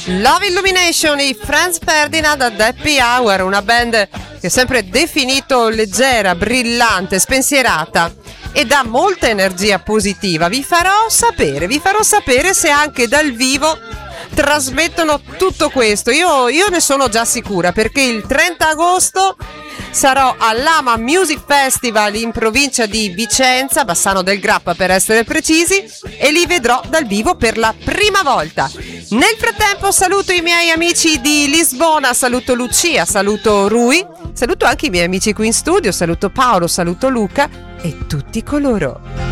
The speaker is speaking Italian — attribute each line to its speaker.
Speaker 1: Love Illumination, i Franz Ferdinand ad Happy Hour, una band che è sempre definito leggera, brillante, spensierata e dà molta energia positiva. Vi farò sapere se anche dal vivo trasmettono tutto questo. Io ne sono già sicura, perché il 30 agosto sarò all'Ama Music Festival in provincia di Vicenza, Bassano del Grappa per essere precisi, e li vedrò dal vivo per la prima volta. Nel frattempo saluto i miei amici di Lisbona, saluto Lucia, saluto Rui, saluto anche i miei amici qui in studio, saluto Paolo, saluto Luca e tutti coloro.